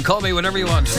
call me whatever you want.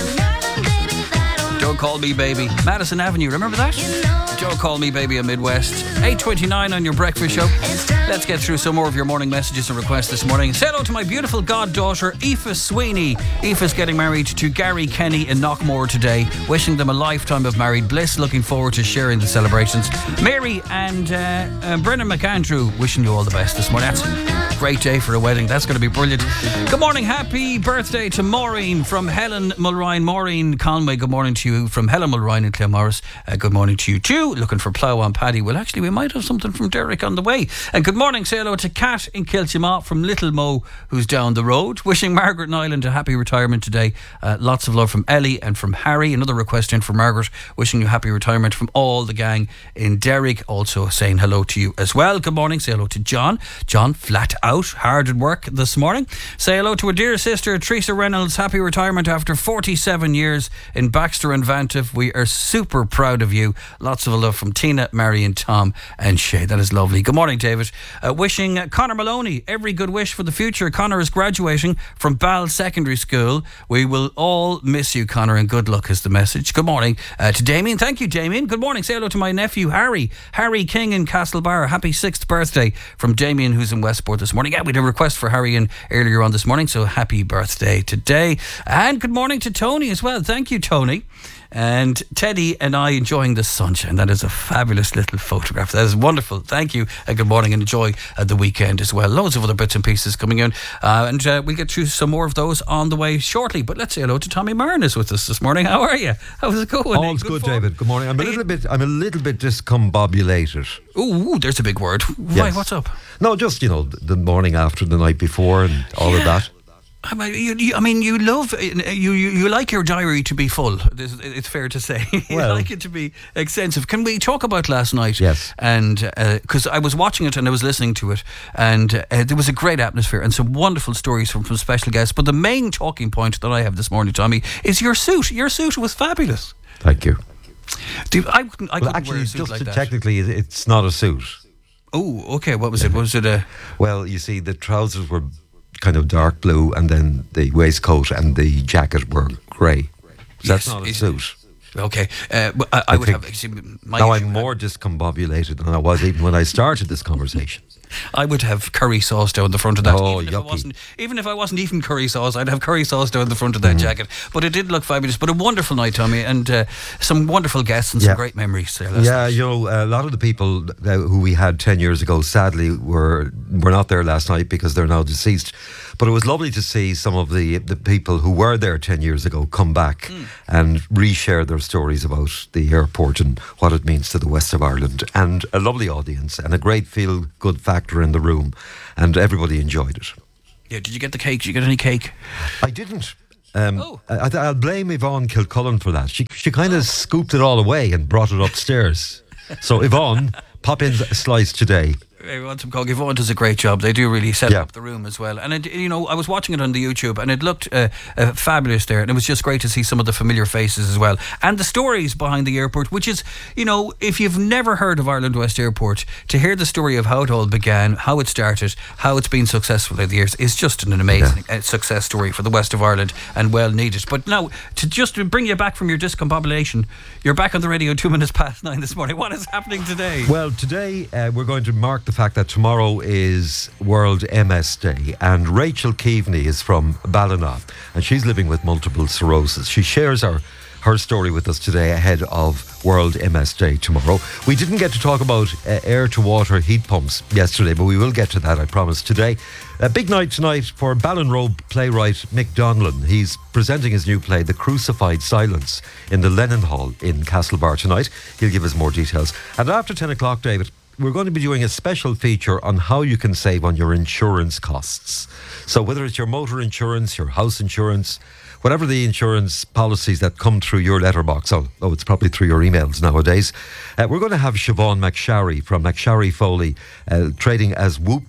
Don't call me baby. Madison Avenue, remember that? Don't call me baby on Midwest. 8:29 on your breakfast show. Let's get through some more of your morning messages and requests this morning. Say hello to my beautiful goddaughter, Aoife Sweeney. Aoife's getting married to Gary Kenny in Knockmore today. Wishing them a lifetime of married bliss. Looking forward to sharing the celebrations. Mary and Brennan McAndrew wishing you all the best this morning. That's a great day for a wedding. That's going to be brilliant. Good morning. Happy birthday to Maureen from Helen Mulrine. Maureen Conway, good morning to you from Helen Mulrine in Claremorris. Good morning to you too. Looking for Plough on Paddy. Well, actually, we might have something from Derek on the way. And good morning, say hello to Kat in Kiltimagh from Little Mo, who's down the road. Wishing Margaret Nyland a happy retirement today. Lots of love from Ellie and from Harry. Another request in for Margaret. Wishing you happy retirement from all the gang in Derrick. Also saying hello to you as well. Good morning. Say hello to John. John, flat out, hard at work this morning. Say hello to a dear sister, Teresa Reynolds. Happy retirement after 47 years in Baxter and Vantive. We are super proud of you. Lots of love from Tina, Marion, Tom and Shay. That is lovely. Good morning, David. Wishing Conor Maloney every good wish for the future. Conor is graduating from Ball Secondary School. We will all miss you, Conor, and good luck is the message. Good morning to Damien. Thank you, Damien. Good morning. Say hello to my nephew, Harry. Harry King in Castlebar. Happy 6th birthday from Damien, who's in Westport this morning. Yeah, we had a request for Harry in earlier on this morning, so happy birthday today. And good morning to Tony as well. Thank you, Tony. And Teddy and I enjoying the sunshine. That is a fabulous little photograph. That is wonderful. Thank you. Good morning and enjoy the weekend as well. Loads of other bits and pieces coming in. And we'll get through some more of those on the way shortly. But let's say hello to Tommy Myrne is with us this morning. How are you? How's it going? All's good, David. Good morning. I'm a little bit discombobulated. Ooh, there's a big word. Yes. Right, what's up? No, just, the morning after, the night before and all of that. I mean, you love you like your diary to be full. It's fair to say. You like it to be extensive. Can we talk about last night? Yes. And because I was watching it and I was listening to it, and there was a great atmosphere and some wonderful stories from special guests. But the main talking point that I have this morning, Tommy, is your suit. Your suit was fabulous. Thank you. I couldn't wear a suit just like that. Technically, it's not a suit. Oh, okay. What was it? Was it a? Well, you see, the trousers were kind of dark blue, and then the waistcoat and the jacket were grey. So that's not a suit. Okay, I would have. Now I'm more discombobulated than I was even when I started this conversation. I would have curry sauce down the front of that. Oh, even if I wasn't eating curry sauce, I'd have curry sauce down the front of that jacket. But it did look fabulous. But a wonderful night, Tommy, and some wonderful guests and some great memories. A lot of the people who we had 10 years ago, sadly, were not there last night because they're now deceased. But it was lovely to see some of the people who were there 10 years ago come back and reshare their stories about the airport and what it means to the west of Ireland. And a lovely audience and a great feel-good factor in the room. And everybody enjoyed it. Yeah, did you get the cake? Did you get any cake? I didn't. I'll blame Yvonne Kilcullen for that. She kind of scooped it all away and brought it upstairs. So Yvonne, pop in a slice today. Everyone's called Yvonne does a great job. They do really set up the room as well. And I was watching it on the YouTube, and it looked fabulous there. And it was just great to see some of the familiar faces as well, and the stories behind the airport. Which is, if you've never heard of Ireland West Airport, to hear the story of how it all began, how it started, how it's been successful over the years, is just an amazing success story for the west of Ireland, and well needed. But now, to bring you back from your discombobulation, you're back on the radio 9:02 this morning. What is happening today? Well, today we're going to mark the fact that tomorrow is World MS Day, and Rachel Keaveney is from Ballina, and she's living with multiple sclerosis. She shares her story with us today ahead of World MS Day tomorrow. We didn't get to talk about air-to-water heat pumps yesterday, but we will get to that, I promise, today. A big night tonight for Ballinrobe playwright Mick Donlan. He's presenting his new play, The Crucified Silence, in the Lennon Hall in Castlebar tonight. He'll give us more details. And after 10 o'clock, David, we're going to be doing a special feature on how you can save on your insurance costs. So whether it's your motor insurance, your house insurance, whatever the insurance policies that come through your letterbox, although it's probably through your emails nowadays, we're going to have Siobhan McSharry from McSharry Foley trading as Whoops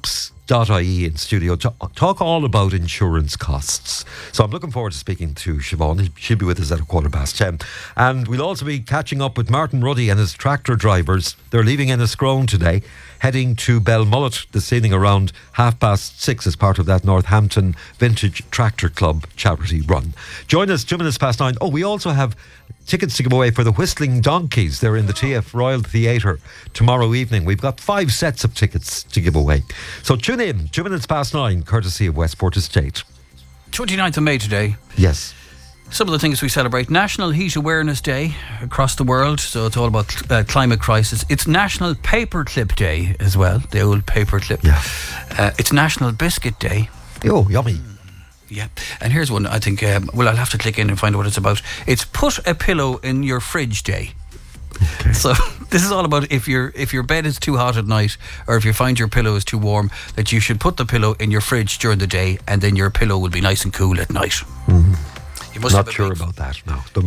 insurance.ie in studio to talk all about insurance costs. So I'm looking forward to speaking to Siobhan. She'll be with us at 10:15. And we'll also be catching up with Martin Ruddy and his tractor drivers. They're leaving Enniscrone today, heading to Belmullet this evening around 6:30 as part of that Northampton Vintage Tractor Club charity run. Join us 9:02. Oh, we also have tickets to give away for the Whistling Donkeys. They're in the TF Royal Theatre tomorrow evening. We've got 5 sets of tickets to give away. So tune in, 9:02, courtesy of Westport Estate. 29th of May today. Yes. Some of the things we celebrate: National Heat Awareness Day across the world, so it's all about climate crisis. It's National Paperclip Day as well, the old paperclip. Yeah. It's National Biscuit Day. Oh, yummy. Yeah, and here's one I think, I'll have to click in and find out what it's about. It's Put a Pillow in Your Fridge Day. Okay. So this is all about if your bed is too hot at night, or if you find your pillow is too warm, that you should put the pillow in your fridge during the day, and then your pillow will be nice and cool at night. Mm-hmm. Not sure about that. No, there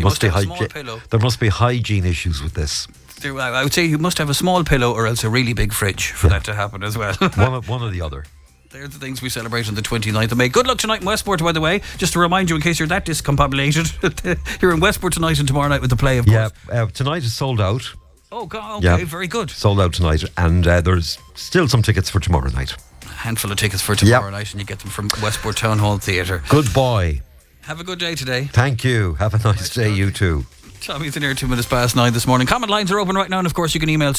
must be hygiene issues with this. I would say you must have a small pillow or else a really big fridge for that to happen as well. one or the other. They're the things we celebrate on the 29th of May. Good luck tonight in Westport, by the way. Just to remind you, in case you're that discombobulated, you're in Westport tonight and tomorrow night with the play, of course. Yeah, tonight is sold out. Oh, God, okay, very good. Sold out tonight, and there's still some tickets for tomorrow night. A handful of tickets for tomorrow night, and you get them from Westport Town Hall Theatre. Good boy. Have a good day today. Thank you. Have a nice day, you too. Tommy's in here 9:02 this morning. Comment lines are open right now, and of course you can email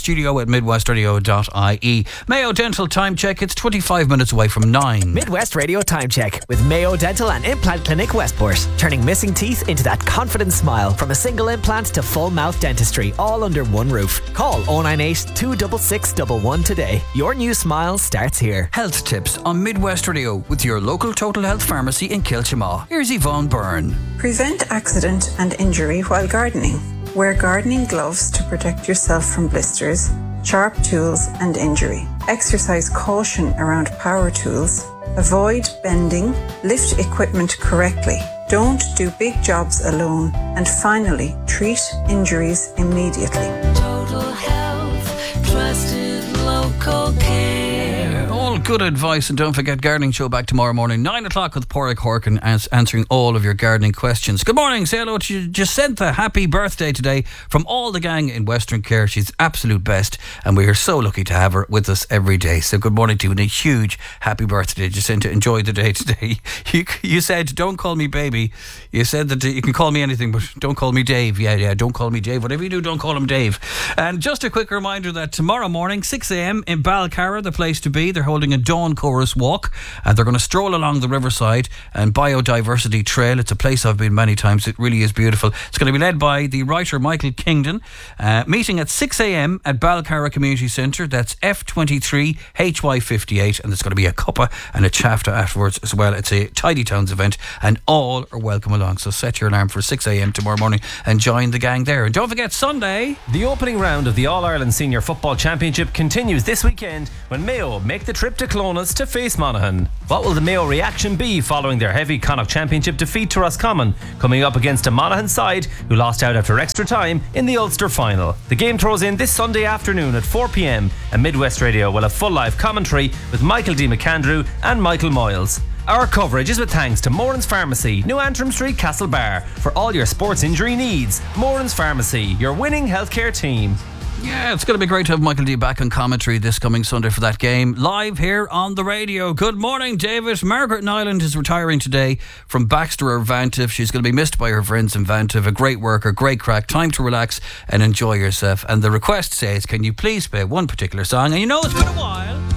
studio@midwestradio.ie. Mayo Dental Time Check. It's 25 minutes away from 9. Midwest Radio Time Check with Mayo Dental and Implant Clinic Westport. Turning missing teeth into that confident smile. From a single implant to full mouth dentistry, all under one roof. Call 098 266 111 today. Your new smile starts here. Health tips on Midwest Radio with your local Total Health Pharmacy in Kilchamaw. Here's Yvonne Byrne. Prevent accident and injury while gardening. Wear gardening gloves to protect yourself from blisters, sharp tools and injury. Exercise caution around power tools. Avoid bending. Lift equipment correctly. Don't do big jobs alone. And finally, treat injuries immediately. Total Health, trusted local care. All good advice, and don't forget Gardening Show back tomorrow morning 9 o'clock with Porrick Horkin answering all of your gardening questions. Good morning, say hello to Jacinta. Happy birthday today from all the gang in Western Care. She's absolute best, and we are so lucky to have her with us every day. So good morning to you and a huge happy birthday, Jacinta. Enjoy the day today. You said don't call me baby. You said that you can call me anything, but don't call me Dave. Yeah, don't call me Dave. Whatever you do, don't call him Dave. And just a quick reminder that tomorrow morning 6 a.m. in Balcarra, the place to be, they're holding a dawn chorus walk, and they're going to stroll along the riverside and Biodiversity Trail. It's a place I've been many times. It really is beautiful. It's going to be led by the writer Michael Kingdon. Meeting at 6 a.m. at Balcarra Community Centre. That's F23 HY58, and there's going to be a cuppa and a chafta afterwards as well. It's a Tidy Towns event, and all are welcome along. So set your alarm for 6 a.m. tomorrow morning and join the gang there. And don't forget Sunday, the opening round of the All-Ireland Senior Football Championship continues this weekend when Mayo make the trip to Clones to face Monaghan. What will the Mayo reaction be following their heavy Connacht Championship defeat to Roscommon, coming up against a Monaghan side who lost out after extra time in the Ulster final? The game throws in this Sunday afternoon at 4 p.m, and Midwest Radio will have full live commentary with Michael D. McAndrew and Michael Moyles. Our coverage is with thanks to Moran's Pharmacy, New Antrim Street, Castlebar. For all your sports injury needs, Moran's Pharmacy, your winning healthcare team. Yeah, it's going to be great to have Michael D back on commentary this coming Sunday for that game, live here on the radio. Good morning, David. Margaret Nyland is retiring today from Baxter or Vantive. She's going to be missed by her friends in Vantive. A great worker, great crack, time to relax and enjoy yourself. And the request says, can you please play one particular song? And you know it's been a while.